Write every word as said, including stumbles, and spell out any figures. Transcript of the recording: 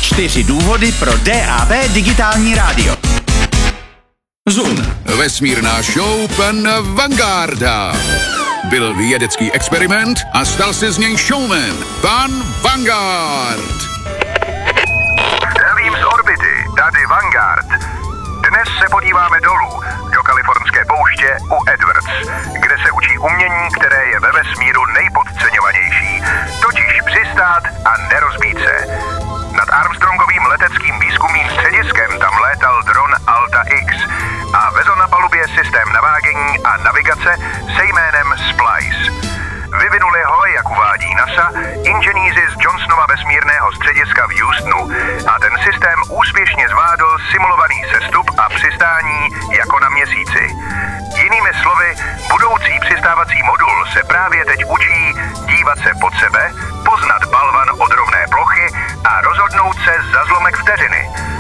Čtyři důvody pro D A B digitální rádio. Zoom. Vesmírná show pana Vangarda. Byl vědecký experiment a stal se z něj showman. Pan Vanguard. Zdravím z orbity, tady Vanguard. Dnes se podíváme dolů, do kalifornské pouště u Edwards, kde se učí umění, které je ve vesmíru nejpodceňovanější, totiž přistát a nerozbít se. Nad Armstrongovým leteckým výzkumným střediskem tam létal dron Alta X a vezl na palubě systém navádění a navigace se jménem Splice. Vyvinuli ho, jak uvádí NASA, inženýři z Johnsonova vesmírného střediska v Houstonu a ten systém úspěšně zvládl simulovaný sestup a přistání jako na měsíci. Jinými slovy, budoucí přistávací modul se právě teď učí dívat se pod sebe, poznat balvan od rovné plochy a rozhodnout se za zlomek vteřiny.